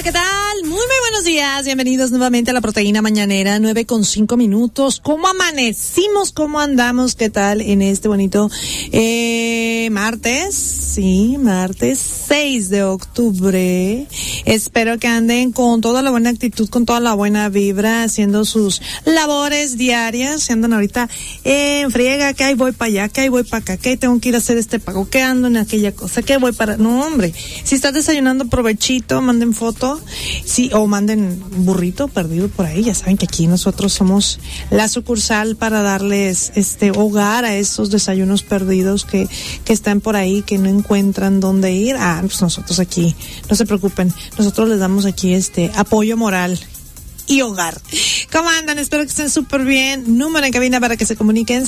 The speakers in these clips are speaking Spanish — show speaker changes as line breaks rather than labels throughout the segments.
Hola, ¿qué tal? Muy buenos días. Bienvenidos nuevamente a la Proteína Mañanera, 9:05. ¿Cómo amanecimos? ¿Cómo andamos? ¿Qué tal en este bonito martes? Sí, martes 6 de octubre. Espero que anden con toda la buena actitud, con toda la buena vibra, haciendo sus labores diarias. Se andan ahorita en friega, que ahí voy para allá, que ahí voy para acá, que ahí tengo que ir a hacer este pago, que ando en aquella cosa, que voy para... No, hombre. Si estás desayunando, provechito, manden foto, sí, o manden burrito perdido por ahí. Ya saben que aquí nosotros somos la sucursal para darles hogar a esos desayunos perdidos que están por ahí, que no encuentran dónde ir. Pues nosotros aquí, no se preocupen, nosotros les damos aquí apoyo moral y hogar. ¿Cómo andan? Espero que estén súper bien. Número en cabina para que se comuniquen,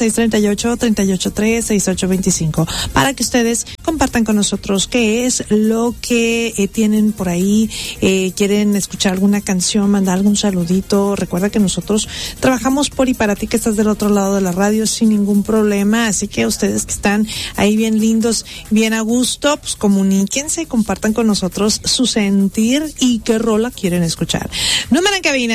638-383-6825, para que ustedes compartan con nosotros qué es lo que tienen por ahí, quieren escuchar alguna canción, mandar algún saludito. Recuerda que nosotros trabajamos por y para ti, que estás del otro lado de la radio, sin ningún problema, así que ustedes que están ahí bien lindos, bien a gusto, pues comuníquense, compartan con nosotros su sentir y qué rola quieren escuchar. Número en cabina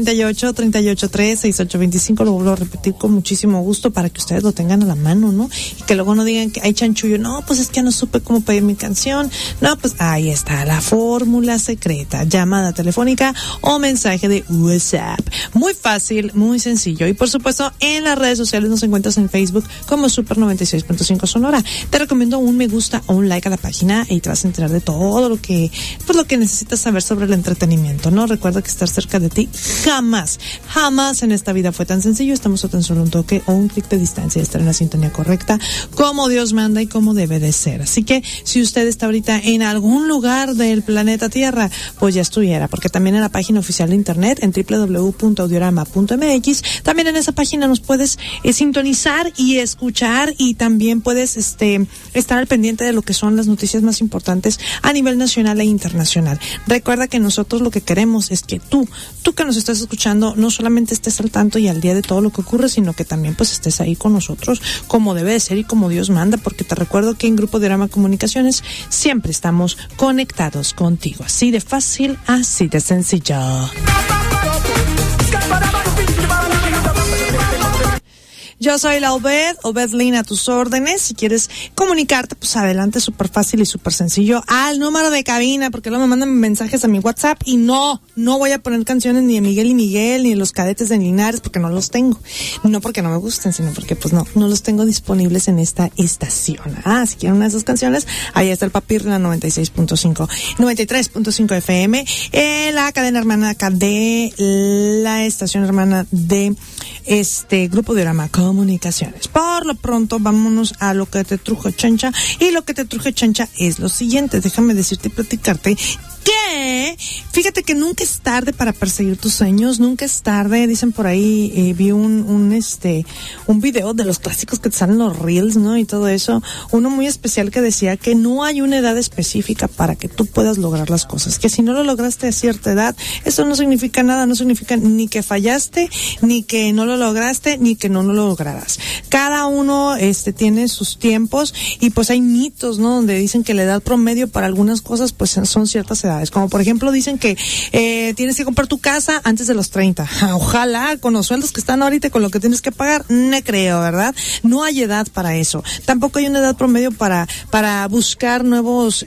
638-383-6825, lo vuelvo a repetir con muchísimo gusto para que ustedes lo tengan a la mano, ¿no? Y que luego no digan que hay chanchullo, no, pues es que no supe cómo pedir mi canción. No, pues ahí está la fórmula secreta, llamada telefónica o mensaje de WhatsApp. Muy fácil, muy sencillo. Y por supuesto, en las redes sociales nos encuentras en Facebook como Super 96.5 Sonora. Te recomiendo un me gusta o un like a la página y te vas a enterar de todo lo que necesitas saber sobre el entretenimiento, ¿no? Recuerda que estar cerca de ti jamás en esta vida fue tan sencillo. Estamos a tan solo un toque o un clic de distancia de estar en la sintonía correcta, como Dios manda y como debe de ser. Así que si usted está ahorita en algún lugar del planeta Tierra, pues ya estuviera, porque también en la página oficial de internet, en www.audiorama.mx, también en esa página nos puedes sintonizar y escuchar, y también puedes estar al pendiente de lo que son las noticias más importantes a nivel nacional e internacional. Recuerda que nosotros lo que queremos es que tú que nos estás escuchando, no solamente estés al tanto y al día de todo lo que ocurre, sino que también pues estés ahí con nosotros como debe de ser y como Dios manda, porque te recuerdo que en Grupo Audiorama Comunicaciones siempre estamos conectados contigo. Así de fácil, así de sencillo. Yo soy la Obed Lina, a tus órdenes. Si quieres comunicarte, pues adelante, súper fácil y súper sencillo, al número de cabina, porque luego me mandan mensajes a mi WhatsApp y no voy a poner canciones ni de Miguel y Miguel, ni de los Cadetes de Linares, porque no los tengo. No porque no me gusten, sino porque pues no los tengo disponibles en esta estación. Si quieren una de esas canciones, ahí está el Papir, la 93.5 FM, la cadena hermana acá de la estación hermana de Grupo Audiorama Comunicaciones. Por lo pronto, vámonos a lo que te truje chancha, y lo que te truje chancha es lo siguiente. Déjame decirte y platicarte que fíjate que nunca es tarde para perseguir tus sueños, nunca es tarde. Dicen por ahí, vi un video de los clásicos que te salen los reels, ¿no? Y todo eso, uno muy especial que decía que no hay una edad específica para que tú puedas lograr las cosas, que si no lo lograste a cierta edad, eso no significa nada, no significa ni que fallaste, ni que no lo lograste, ni que no lo lograrás. Cada uno tiene sus tiempos, y pues hay mitos, ¿no? Donde dicen que la edad promedio para algunas cosas pues son ciertas edades. Como por ejemplo dicen que tienes que comprar tu casa antes de los 30. Ojalá, con los sueldos que están ahorita, con lo que tienes que pagar, no creo, ¿verdad? No hay edad para eso. Tampoco hay una edad promedio para buscar nuevos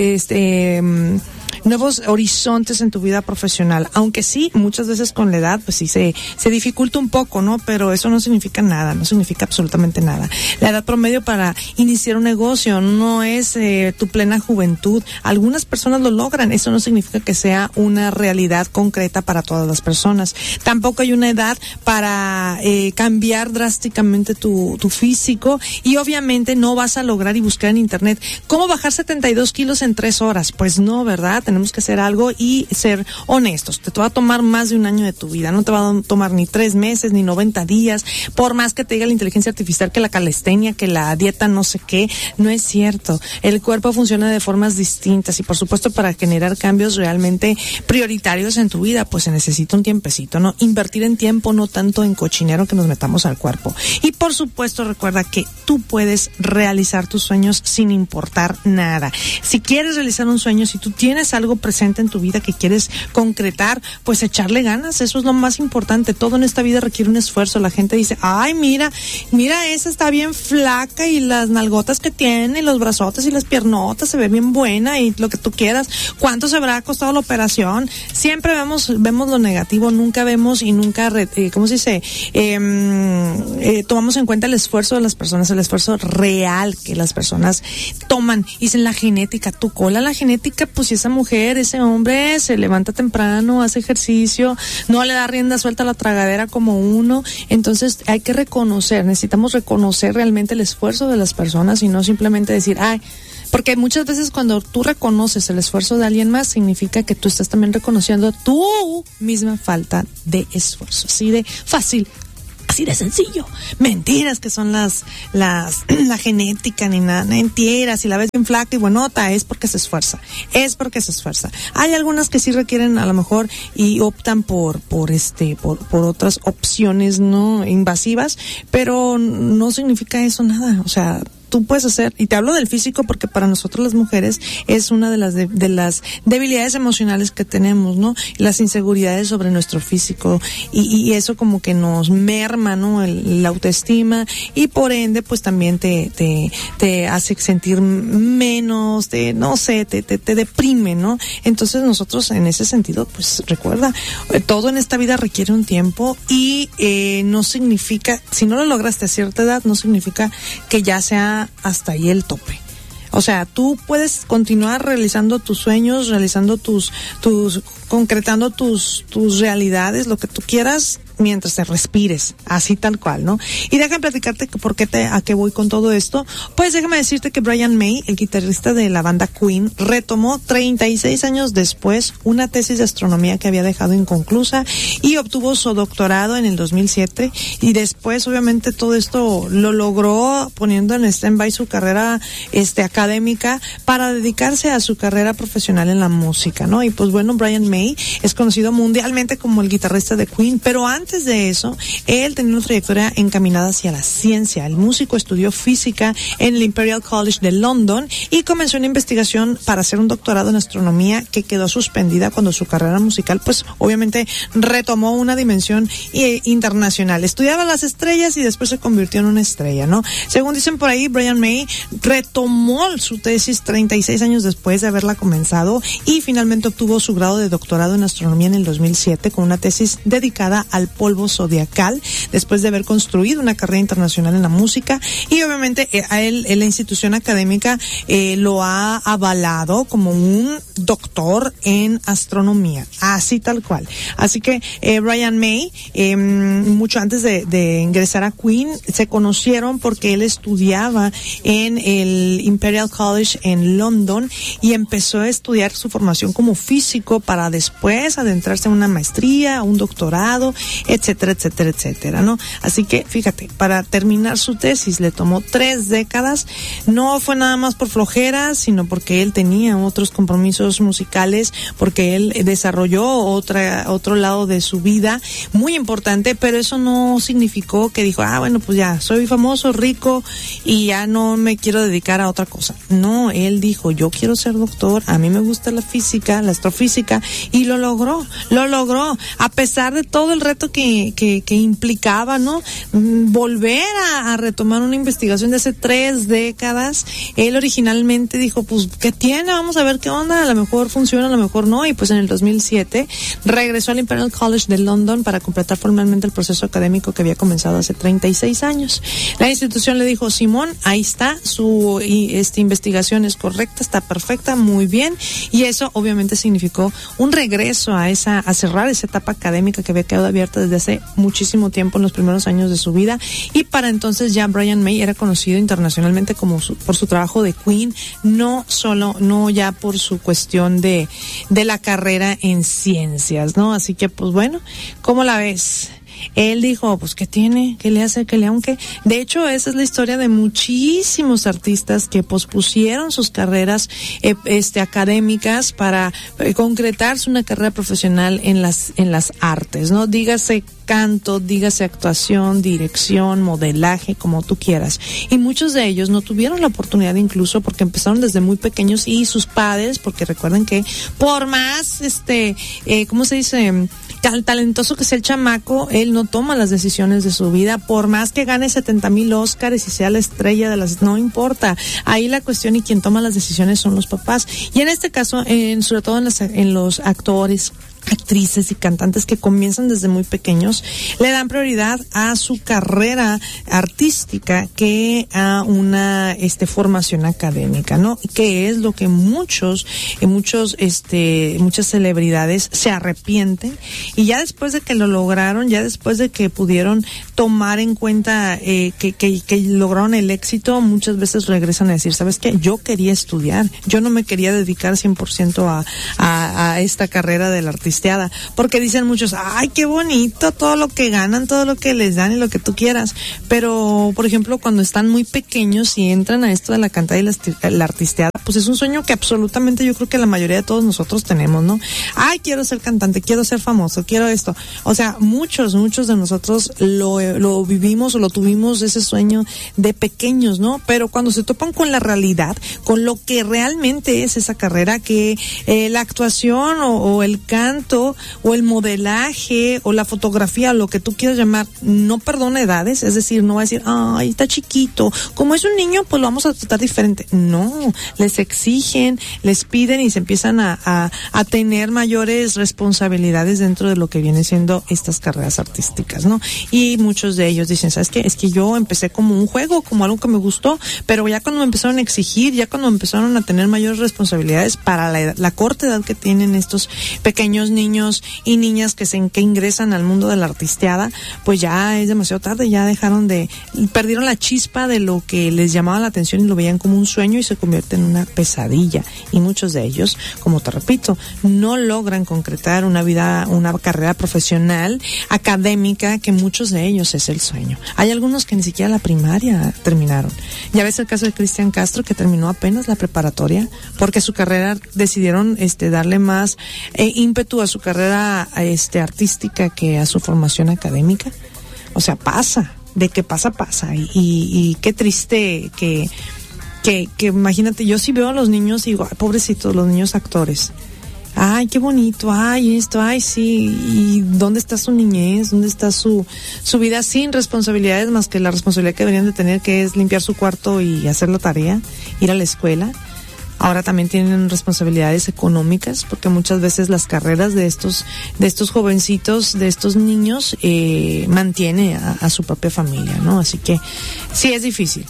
horizontes en tu vida profesional, aunque sí, muchas veces con la edad pues sí se dificulta un poco, ¿no? Pero eso no significa nada, no significa absolutamente nada. La edad promedio para iniciar un negocio no es tu plena juventud. Algunas personas lo logran, eso no significa que sea una realidad concreta para todas las personas. Tampoco hay una edad para cambiar drásticamente tu físico, y obviamente no vas a lograr y buscar en internet cómo bajar 72 kilos en 3 horas. Pues no, ¿verdad? Tenemos que hacer algo y ser honestos. Te va a tomar más de un año de tu vida, no te va a tomar ni 3 meses, ni 90 días, por más que te diga la inteligencia artificial que la calistenia, que la dieta no sé qué. No es cierto. El cuerpo funciona de formas distintas, y por supuesto para generar cambios realmente prioritarios en tu vida, pues se necesita un tiempecito, ¿no? Invertir en tiempo, no tanto en cochinero que nos metamos al cuerpo. Y por supuesto recuerda que tú puedes realizar tus sueños sin importar nada. Si quieres realizar un sueño, si tú tienes algo algo presente en tu vida que quieres concretar, pues echarle ganas, eso es lo más importante. Todo en esta vida requiere un esfuerzo. La gente dice, ay, mira, esa está bien flaca y las nalgotas que tiene, y los brazotes y las piernotas, se ve bien buena y lo que tú quieras. ¿Cuánto se habrá costado la operación? Siempre vemos lo negativo, nunca vemos y nunca, ¿cómo se dice? Tomamos en cuenta el esfuerzo de las personas, el esfuerzo real que las personas toman. Dicen la genética, tu cola, la genética, pues si esa mujer, ese hombre se levanta temprano, hace ejercicio, no le da rienda suelta a la tragadera como uno. Entonces hay que necesitamos reconocer realmente el esfuerzo de las personas y no simplemente decir, ay, porque muchas veces cuando tú reconoces el esfuerzo de alguien más, significa que tú estás también reconociendo tu misma falta de esfuerzo. Así de fácil, así de sencillo. Mentiras que son la genética ni nada, mentiras. Si la ves bien flaca y buenota, es porque se esfuerza. Hay algunas que sí requieren a lo mejor y optan por otras opciones no invasivas, pero no significa eso nada. O sea, tú puedes hacer, y te hablo del físico porque para nosotros las mujeres es una de las debilidades emocionales que tenemos, ¿no? Las inseguridades sobre nuestro físico y eso como que nos merma, ¿no? La autoestima y por ende pues también te hace sentir menos, no sé, te deprime, ¿no? Entonces nosotros en ese sentido pues recuerda, todo en esta vida requiere un tiempo y no significa, si no lo lograste a cierta edad, no significa que ya sea hasta ahí el tope. O sea, tú puedes continuar realizando tus sueños, concretando tus realidades, lo que tú quieras, mientras te respires, así tal cual, ¿no? Y déjame platicarte a qué voy con todo esto. Pues déjame decirte que Brian May, el guitarrista de la banda Queen, retomó 36 años después una tesis de astronomía que había dejado inconclusa y obtuvo su doctorado en el 2007 y después obviamente todo esto lo logró poniendo en stand-by su carrera académica para dedicarse a su carrera profesional en la música, ¿no? Y pues bueno, Brian May es conocido mundialmente como el guitarrista de Queen, pero antes de eso, él tenía una trayectoria encaminada hacia la ciencia. El músico estudió física en el Imperial College de London y comenzó una investigación para hacer un doctorado en astronomía que quedó suspendida cuando su carrera musical, pues obviamente retomó una dimensión internacional. Estudiaba las estrellas y después se convirtió en una estrella, ¿no? Según dicen por ahí, Brian May retomó su tesis 36 años después de haberla comenzado y finalmente obtuvo su grado de doctorado en astronomía en el 2007 con una tesis dedicada al polvo zodiacal, después de haber construido una carrera internacional en la música y obviamente a él, la institución académica lo ha avalado como un doctor en astronomía, así tal cual. Así que Brian May, mucho antes de ingresar a Queen, se conocieron porque él estudiaba en el Imperial College en London y empezó a estudiar su formación como físico para después adentrarse en una maestría, un doctorado, etcétera, etcétera, etcétera, ¿no? Así que, fíjate, para terminar su tesis le tomó 3 décadas, no fue nada más por flojera, sino porque él tenía otros compromisos musicales, porque él desarrolló otro lado de su vida muy importante, pero eso no significó que dijo, bueno, pues ya, soy famoso, rico, y ya no me quiero dedicar a otra cosa. No, él dijo, yo quiero ser doctor, a mí me gusta la física, la astrofísica, y lo logró, a pesar de todo el reto que implicaba, ¿no? Volver a retomar una investigación de hace 3 décadas. Él originalmente dijo, pues, ¿qué tiene? Vamos a ver qué onda, a lo mejor funciona, a lo mejor no, y pues en el 2007 regresó al Imperial College de London para completar formalmente el proceso académico que había comenzado hace 36 años. La institución le dijo, Simón, ahí está, su investigación es correcta, está perfecta, muy bien, y eso obviamente significó un regreso a cerrar esa etapa académica que había quedado abierta desde hace muchísimo tiempo en los primeros años de su vida, y para entonces ya Brian May era conocido internacionalmente por su trabajo de Queen, no ya por su cuestión de la carrera en ciencias, ¿no? Así que pues bueno, ¿cómo la ves? Él dijo, pues, ¿qué tiene? ¿Qué le hace? ¿Qué le aunque? De hecho, esa es la historia de muchísimos artistas que pospusieron sus carreras académicas para concretarse una carrera profesional en las artes, ¿no? Dígase canto, dígase actuación, dirección, modelaje, como tú quieras. Y muchos de ellos no tuvieron la oportunidad, incluso porque empezaron desde muy pequeños, y sus padres, porque recuerden que por más, ¿cómo se dice? Talentoso que sea el chamaco, él no toma las decisiones de su vida, por más que gane 70,000 Óscares y sea la estrella de las, no importa. Ahí la cuestión y quien toma las decisiones son los papás. Y en este caso, sobre todo en los actores, actrices y cantantes que comienzan desde muy pequeños, le dan prioridad a su carrera artística que a una formación académica, ¿no? Que es lo que muchas celebridades se arrepienten, y ya después de que lo lograron, ya después de que pudieron tomar en cuenta que lograron el éxito, muchas veces regresan a decir, ¿sabes qué? Yo quería estudiar, yo no me quería dedicar 100% a esta carrera del artista. Porque dicen muchos, ay, qué bonito todo lo que ganan, todo lo que les dan y lo que tú quieras, pero por ejemplo cuando están muy pequeños y entran a esto de la cantada y la artisteada, pues es un sueño que absolutamente yo creo que la mayoría de todos nosotros tenemos, ¿no? Ay, quiero ser cantante, quiero ser famoso, quiero esto. O sea, muchos de nosotros lo vivimos o lo tuvimos ese sueño de pequeños, ¿no? Pero cuando se topan con la realidad, con lo que realmente es esa carrera, que la actuación o el canto o el modelaje o la fotografía, lo que tú quieras llamar, no perdona edades, es decir, no va a decir, ay, está chiquito, como es un niño, pues lo vamos a tratar diferente. No, les exigen, les piden y se empiezan a tener mayores responsabilidades dentro de lo que viene siendo estas carreras artísticas, ¿no? Y muchos de ellos dicen, ¿sabes qué? Es que yo empecé como un juego, como algo que me gustó, pero ya cuando me empezaron a exigir, ya cuando empezaron a tener mayores responsabilidades para la corta edad que tienen estos pequeños niños y niñas que ingresan al mundo de la artisteada, pues ya es demasiado tarde, ya perdieron la chispa de lo que les llamaba la atención y lo veían como un sueño, y se convierte en una pesadilla. Y muchos de ellos, como te repito, no logran concretar una carrera profesional, académica, que muchos de ellos es el sueño. Hay algunos que ni siquiera la primaria terminaron. Ya ves el caso de Cristian Castro, que terminó apenas la preparatoria, porque su carrera decidieron darle más ímpetu a su carrera artística que a su formación académica. O sea, pasa, de que pasa. Y qué triste que imagínate, yo sí veo a los niños y digo, ay, pobrecitos, los niños actores. Ay, qué bonito, ay, esto, ay, sí. ¿Y dónde está su niñez? ¿Dónde está su vida sin responsabilidades más que la responsabilidad que deberían de tener, que es limpiar su cuarto y hacer la tarea, ir a la escuela? Ahora también tienen responsabilidades económicas, porque muchas veces las carreras de estos jovencitos, de estos niños, mantiene a su propia familia, ¿no? Así que sí, es difícil,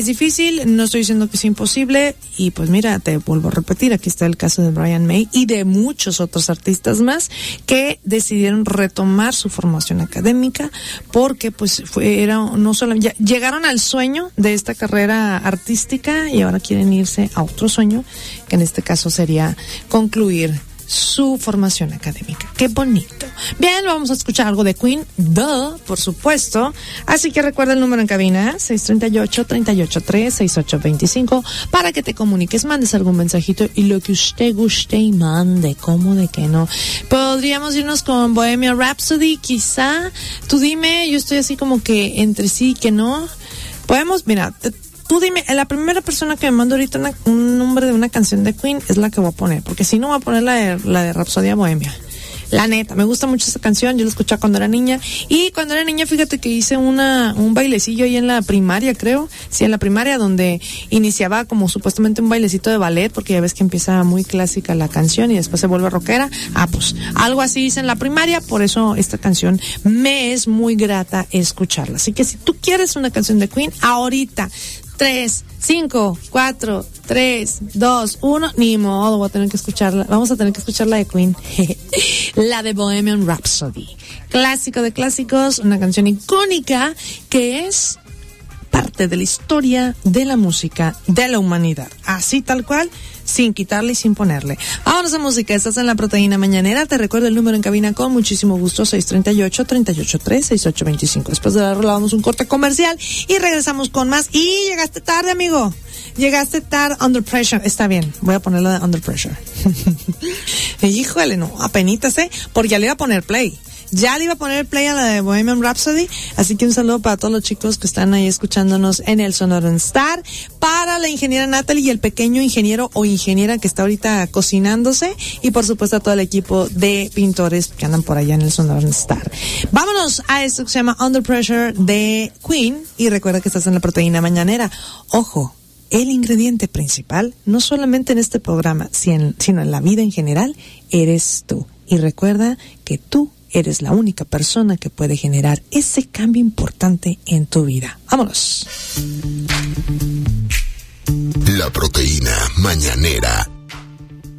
no estoy diciendo que es imposible. Y pues mira, te vuelvo a repetir, aquí está el caso de Brian May y de muchos otros artistas más que decidieron retomar su formación académica, porque pues no solo llegaron al sueño de esta carrera artística y ahora quieren irse a otro sueño, que en este caso sería concluir su formación académica. ¡Qué bonito! Bien, vamos a escuchar algo de Queen, por supuesto. Así que recuerda el número en cabina, 638-383-6825, para que te comuniques, mandes algún mensajito y lo que usted guste y mande. ¿Cómo de que no? Podríamos irnos con Bohemian Rhapsody, quizá. Tú dime, yo estoy así como que entre sí y que no. Podemos, mira, tú dime, la primera persona que me manda ahorita un nombre de una canción de Queen es la que voy a poner, porque si no voy a poner la de Rhapsodia Bohemia. La neta, me gusta mucho esa canción, yo la escuchaba cuando era niña, y cuando era niña, fíjate que hice un bailecillo ahí en la primaria, creo, sí, en la primaria, donde iniciaba como supuestamente un bailecito de ballet, porque ya ves que empieza muy clásica la canción y después se vuelve rockera. Pues algo así hice en la primaria, por eso esta canción me es muy grata escucharla. Así que si tú quieres una canción de Queen, ahorita, 3, 5, 4, 3, 2, 1, ni modo, vamos a tener que escuchar la de Queen, la de Bohemian Rhapsody, clásico de clásicos, una canción icónica que es parte de la historia de la música de la humanidad, así tal cual. sin quitarle y sin ponerle. Vámonos a música, estás en La Proteína Mañanera. Te recuerdo el número en cabina con muchísimo gusto, 638-383-6825. Después de la rola vamos un corte comercial y regresamos con más. Y llegaste tarde, amigo. Llegaste tarde. Under Pressure. Está bien, voy a ponerlo de Under Pressure. Híjole, no, apenitas, porque ya le iba a poner play. Ya le iba a poner play a la de Bohemian Rhapsody, así que un saludo para todos los chicos que están ahí escuchándonos en el Sonoran Star, para la ingeniera Natalie y el pequeño ingeniero o ingeniera que está ahorita cocinándose, y por supuesto a todo el equipo de pintores que andan por allá en el Sonoran Star. Vámonos a esto que se llama Under Pressure de Queen, y recuerda que estás en La Proteína Mañanera. Ojo, el ingrediente principal, no solamente en este programa, sino en la vida en general, eres tú. Y recuerda que tú eres la única persona que puede generar ese cambio importante en tu vida. ¡Vámonos!
La Proteína Mañanera.